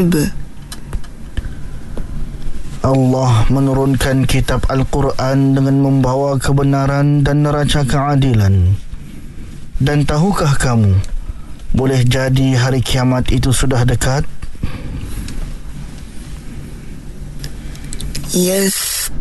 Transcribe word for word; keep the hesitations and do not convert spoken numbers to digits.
ajaib. Allah menurunkan kitab Al-Quran dengan membawa kebenaran dan neraca keadilan. Dan tahukah kamu, boleh jadi hari kiamat itu sudah dekat? Yes,